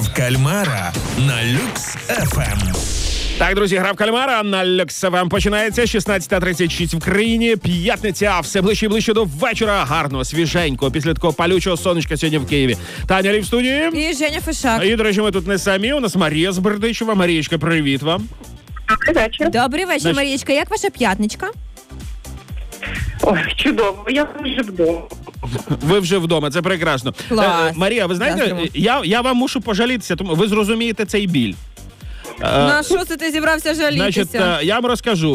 Гра в кальмара на Люкс ФМ. Так, друзі, гра в кальмара на Люкс ФМ починається. 16:36 в країні. П'ятниця, все ближче і ближче до вечора. Гарно, свіженько, після такого палючого сонечка сьогодні в Києві. Таня Лі в студії. І Женя Фишак. І, до речі, ми тут не самі. У нас Марія з Бердичева. Марієчка, привіт вам. Добрий вечір. Добрий вечір, Марієчка. Як ваша п'ятничка? Ой, чудово, я вже вдома. Ви вже вдома, це прекрасно. Клас. Марія, ви знаєте, я вам мушу пожалітися, тому ви зрозумієте цей біль. На що це ти зібрався жалітися? Значить, я вам розкажу.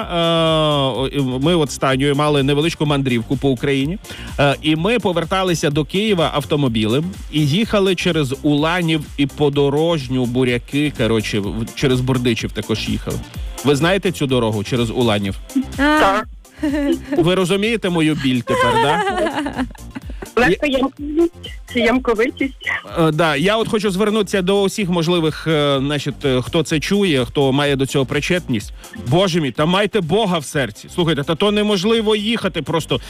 Ми от з Танею мали невеличку мандрівку по Україні, і ми поверталися до Києва автомобілем і їхали через Уланів і Подорожню, Буряки, коротше, через Бердичів також їхали. Ви знаєте цю дорогу через Уланів? Так. Ви розумієте мою біль тепер, так? Ямковитість. Да, я от хочу звернутися до усіх можливих, хто це чує, хто має до цього причетність. Боже мій, та майте Бога в серці. Слухайте, та то неможливо їхати просто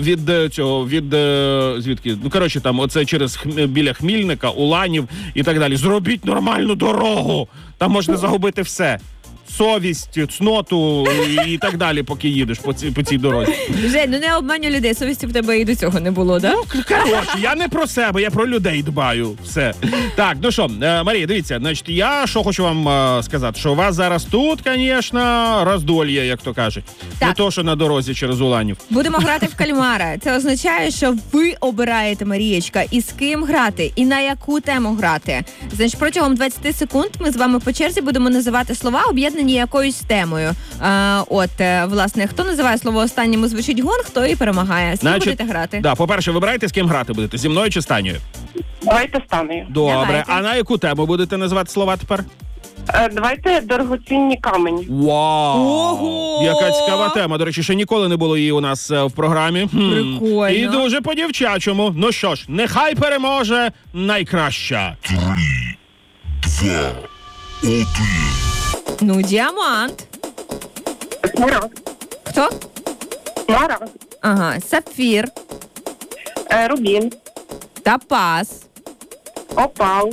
звідки? Ну, коротше, там, оце через біля Хмільника, Уланів і так далі. Зробіть нормальну дорогу. Там можна загубити все. Совість, цноту і так далі, поки їдеш по цій дорозі. Жень, не обманюй людей, совісті в тебе і до цього не було, так? Ну, коротше, я не про себе, я про людей дбаю. Все. Так, ну що, Марія, дивіться, значить, я що хочу вам сказати, що у вас зараз тут, звісно, роздольє, як то кажуть. Так. Не то, що на дорозі через Уланів. Будемо грати в кальмара. Це означає, що ви обираєте, Марієчка, і з ким грати, і на яку тему грати. Значить, протягом 20 секунд ми з вами по черзі будемо називати слова, об'єднані якоюсь темою. Власне, хто називає слово останнім, звучить гонг, хто і перемагає. З ким будете грати? Да, по-перше, вибирайте, з ким грати будете, зі мною чи з Танею? Давайте станею. Добре, Давайте. а на яку тему будете називати слова тепер? Давайте дорогоцінні камені. Вау! Ого! Яка цікава тема. До речі, ще ніколи не було її у нас в програмі. Прикольно. І дуже по-дівчачому. Ну що ж, нехай переможе найкраща. 3, 2, 1. Ну, діамант. Смарагд. Хто? Смарагд. Ага, сапфір. Рубін. Топаз. Опал.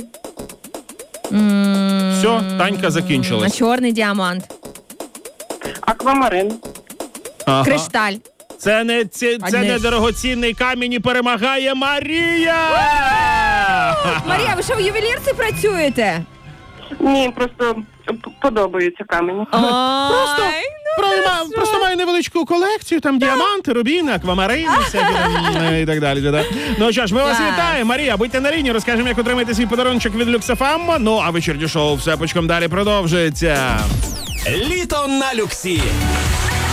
Все, Танька закінчилась. Чорний діамант. Аквамарин. Ага. Кришталь. Це не Одне. дорогоцінний камінь, і перемагає Марія! Марія, ви що в ювелірці працюєте? Ні, просто подобаються камені. Просто маю невеличку колекцію, там діаманти, рубіни, аквамарини, всякі там, і так далі. Да. Ну що ж, ми вас вітаємо. Марія, будьте на лінії, розкажемо, як отримаєте свій подарунок від Люкс ФМ. Ну, а вечірнє шоу все почком далі продовжується. Літо на Люксі.